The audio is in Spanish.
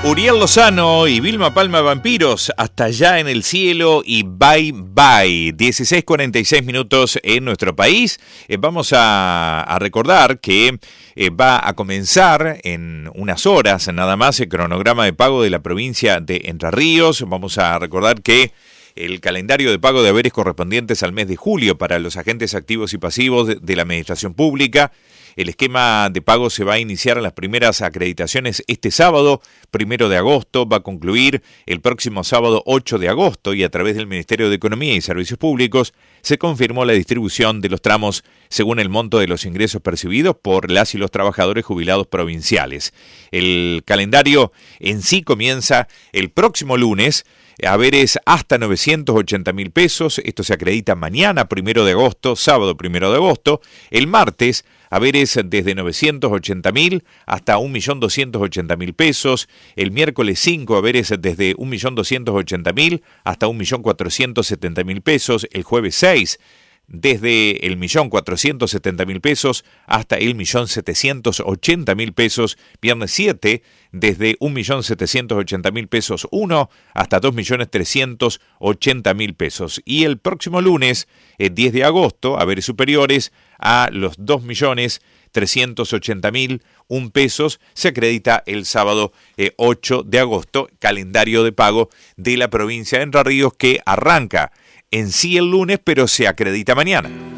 Uriel Lozano y Vilma Palma Vampiros, hasta allá en el cielo y bye bye. 16:46 en nuestro país. Vamos a recordar que va a comenzar en unas horas nada más el cronograma de pago de la provincia de Entre Ríos. Vamos a recordar que el calendario de pago de haberes correspondientes al mes de julio para los agentes activos y pasivos de la administración pública. El esquema de pago se va a iniciar en las primeras acreditaciones este sábado, 1 de agosto, va a concluir el próximo sábado 8 de agosto y a través del Ministerio de Economía y Servicios Públicos se confirmó la distribución de los tramos según el monto de los ingresos percibidos por las y los trabajadores jubilados provinciales. El calendario en sí comienza el próximo lunes. Haberes hasta 980.000 pesos, esto se acredita mañana 1 de agosto, sábado 1 de agosto. El martes, haberes desde 980.000 hasta 1.280.000 pesos. El miércoles 5, haberes desde 1.280.000 hasta 1.470.000 pesos. El jueves 6, desde el 1.470.000 pesos hasta el 1.780.000 pesos. Viernes 7, desde 1.780.000 pesos 1 hasta 2.380.000 pesos. Y el próximo lunes, 10 de agosto, haberes superiores a los 2.380.001 pesos, se acredita el sábado 8 de agosto, calendario de pago de la provincia de Entre Ríos que arranca en sí el lunes, pero se acredita mañana.